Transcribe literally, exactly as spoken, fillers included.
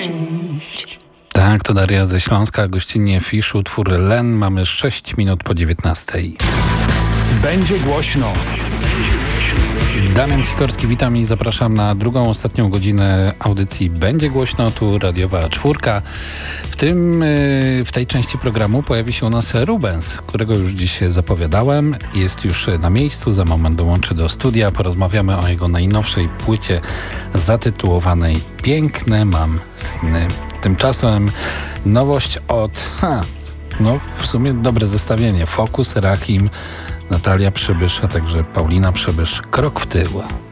pięć. Tak, to Daria ze Śląska, gościnnie Fisz, utwór Len. Mamy sześć minut po dziewiętnastej. Będzie głośno. Damian Sikorski, witam i zapraszam na drugą, ostatnią godzinę audycji Będzie Głośno, tu radiowa czwórka. W tym, w tej części programu pojawi się u nas Rubens, którego już dziś zapowiadałem. Jest już na miejscu, za moment dołączy do studia. Porozmawiamy o jego najnowszej płycie zatytułowanej Piękne mam sny. Tymczasem nowość od, ha, no w sumie dobre zestawienie. Focus, Rakim, Natalia Przybysz, a także Paulina Przybysz. Krok w tył.